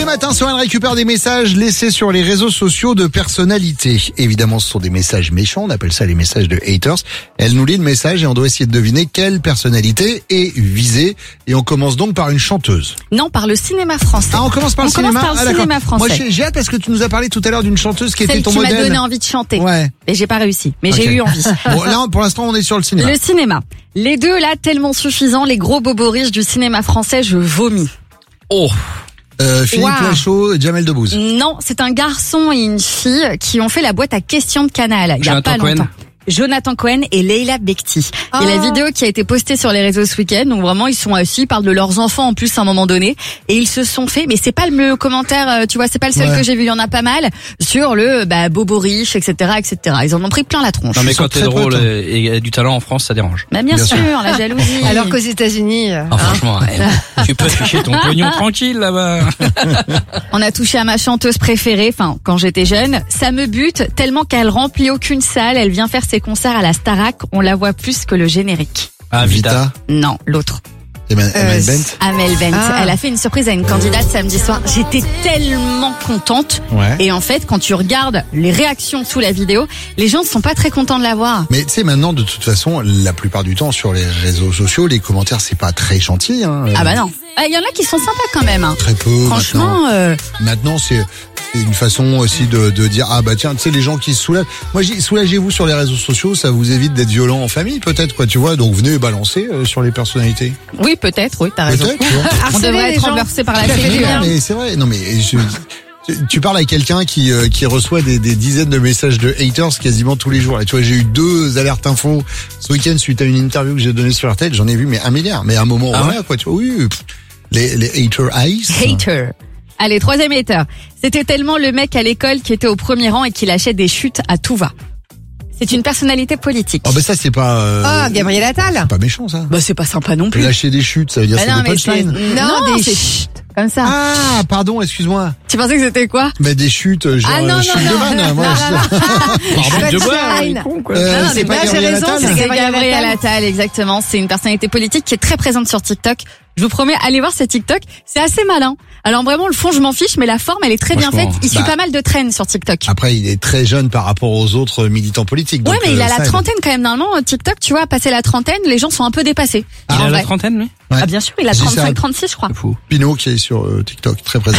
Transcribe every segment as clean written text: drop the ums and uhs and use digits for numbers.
les matins, Soren récupère des messages laissés sur les réseaux sociaux de personnalités. Évidemment, ce sont des messages méchants, on appelle ça les messages de haters. Elle nous lit le message et on doit essayer de deviner quelle personnalité est visée. Et on commence donc par une chanteuse. Non, par le cinéma français. Ah, on commence par le cinéma. Commence par le cinéma français. Moi, j'ai hâte parce que tu nous as parlé tout à l'heure d'une chanteuse qui était ton modèle. Celle qui m'a donné envie de chanter. Ouais. Et j'ai pas réussi, mais Okay. j'ai eu envie. Bon, là, pour l'instant, on est sur le cinéma. Le cinéma. Les deux, là, tellement suffisants, les gros bobos riches du cinéma français, je vomis. Oh. Philippe Lachaud, Jamel Debbouze. Non, c'est un garçon et une fille qui ont fait la boîte à questions de Canal il y a pas longtemps. Jonathan Cohen et Leila Bekti. Il y a la vidéo qui a été postée sur les réseaux ce week-end. Donc vraiment, ils sont assis, ils parlent de leurs enfants en plus à un moment donné. Et ils se sont fait, mais c'est pas le commentaire, tu vois, c'est pas le seul que j'ai vu, il y en a pas mal, sur le bobo riche, etc., etc. Ils en ont pris plein la tronche. Non mais quand t'es drôle et du talent en France, ça dérange. Bah bien sûr, la jalousie. Alors qu'aux États-Unis, franchement, tu peux ficher ton pognon tranquille là-bas. On a touché à ma chanteuse préférée, enfin quand j'étais jeune. Ça me bute tellement qu'elle remplit aucune salle. Elle vient faire ses concerts à la Starac. On la voit plus que le générique. Ah, Vita. Non, l'autre. Amel Bent. Amel Bent. Elle a fait une surprise à une candidate samedi soir. J'étais tellement contente. Ouais. Et en fait, quand tu regardes les réactions sous la vidéo, les gens ne sont pas très contents de la voir. Mais tu sais, maintenant, de toute façon, la plupart du temps, sur les réseaux sociaux, les commentaires, c'est pas très gentil. Hein. Ah bah non. Il y en a qui sont sympas quand même. Hein. Très peu. Franchement. Maintenant, c'est une façon aussi de dire ah bah tiens, tu sais, les gens qui se soulagent. Moi, je dis soulagez-vous sur les réseaux sociaux, ça vous évite d'être violent en famille, peut-être quoi, tu vois. Donc venez balancer sur les personnalités. Oui, peut-être. Oui, t'as raison. Peut-être. Tu vois. On devrait être renversé par la figure. Mais c'est vrai. Non mais tu parles à quelqu'un qui reçoit des dizaines de messages de haters quasiment tous les jours. Et tu vois, j'ai eu 2 alertes infos ce week-end suite à une interview que j'ai donnée sur RTL. J'en ai vu mais 1 milliard. Mais à un moment quoi, tu vois. Oui. Les hater eyes. Hater. Allez, 3e hater. C'était tellement le mec à l'école qui était au premier rang et qui lâchait des chutes à tout va. C'est une personnalité politique. Oh ben ça c'est pas. Gabriel Attal. C'est pas méchant ça. Bah c'est pas sympa non plus. Lâcher des chutes, ça veut dire c'est des punchlines. Non, des chutes. Comme ça. Ah, pardon, excuse-moi. Tu pensais que c'était quoi? Mais des chutes, genre chute de vanne. Moi, Pardon de bois. Non, c'est pas Gabriel Attal. C'est Gabriel Attal, exactement. C'est une personnalité politique qui est très présente sur TikTok. Je vous promets, allez voir ce TikTok. C'est assez malin. Alors vraiment, le fond, je m'en fiche, mais la forme, elle est très bien faite. Il suit pas mal de trends sur TikTok. Après, il est très jeune par rapport aux autres militants politiques. Ouais, donc, mais il a la trentaine quand même. Normalement, TikTok, tu vois, passé la trentaine, les gens sont un peu dépassés. Il a la trentaine, lui? Ouais. Ah bien sûr, il a 35, 36, je crois. Pinot qui est sur TikTok, très présent.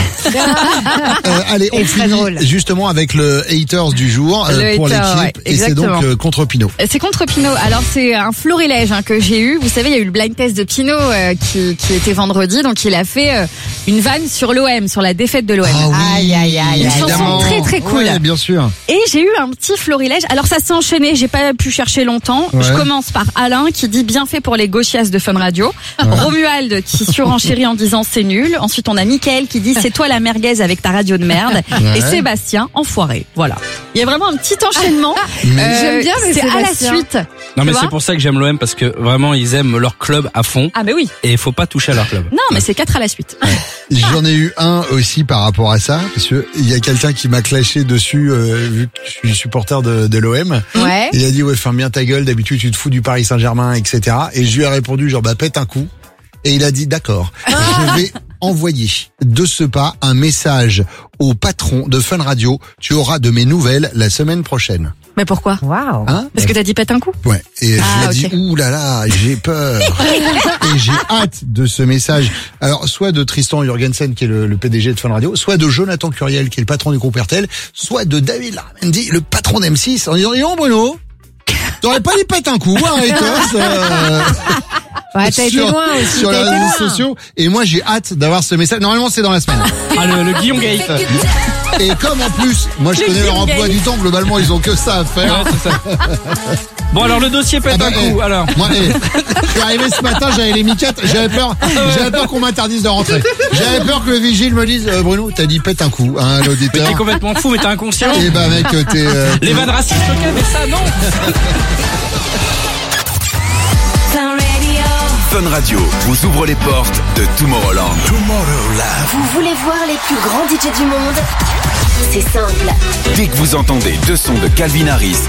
Allez, on finit justement avec le haters du jour pour l'équipe. Et c'est donc contre Pinot. C'est contre Pinot. Alors c'est un florilège que j'ai eu. Vous savez, il y a eu le blind test de Pinot qui était vendredi. Donc il a fait une vanne sur l'OM, sur la défaite de l'OM. Ah oui, une chanson très très cool. Ouais, bien sûr. Et j'ai eu un petit florilège. Alors ça s'est enchaîné, j'ai pas pu chercher longtemps. Ouais. Je commence par Alain qui dit bien fait pour les gauchias de Fun Radio. Romuald qui surenchérit en disant c'est nul. Ensuite on a Mickaël qui dit c'est toi la merguez avec ta radio de merde. Et Sébastien enfoiré. Voilà. Il y a vraiment un petit enchaînement. J'aime bien, mais c'est à la Sébastien. suite. Non mais c'est pour ça que j'aime l'OM parce que vraiment ils aiment leur club à fond. Ah mais oui. Et il faut pas toucher à leur club. Non mais c'est 4 à la suite. J'en ai eu un aussi par rapport à ça, parce que il y a quelqu'un qui m'a clashé dessus, vu que je suis supporter de l'OM. Ouais. Il a dit ouais, ferme bien ta gueule, d'habitude tu te fous du Paris Saint-Germain, etc. Et je lui ai répondu genre pète un coup. Et il a dit d'accord, je vais envoyer de ce pas un message au patron de Fun Radio. Tu auras de mes nouvelles la semaine prochaine. Mais pourquoi? Waouh. Hein? Parce que t'as dit pète un coup. Ouais. Et je lui ai ok. dit ouh là là, j'ai peur. Et j'ai hâte de ce message. Alors soit de Tristan Jurgensen qui est le PDG de Fun Radio, soit de Jonathan Curiel qui est le patron du groupe RTL, soit de David Laramendi, le patron d'M6, en disant dis donc Bruno, t'aurais pas dit pète un coup, Ouais, t'as été loin aussi. sur les réseaux sociaux. Et moi j'ai hâte d'avoir ce message. Normalement c'est dans la semaine. Ah le Guillaume Gate. Et comme en plus, moi je connais leur emploi du temps, globalement ils ont que ça à faire. Ouais, c'est ça. Bon alors le dossier pète un coup alors. Moi, je suis arrivé ce matin, j'avais les miquettes, j'avais peur qu'on m'interdise de rentrer. J'avais peur que le vigile me dise Bruno, t'as dit pète un coup, hein, l'auditeur. Mais t'es complètement fou, mais t'es inconscient. Et bah mec, t'es Les vannes racistes, ok, mais ça non. Fun Radio vous ouvre les portes de Tomorrowland. Vous voulez voir les plus grands DJ du monde? C'est simple. Dès que vous entendez 2 sons de Calvin Harris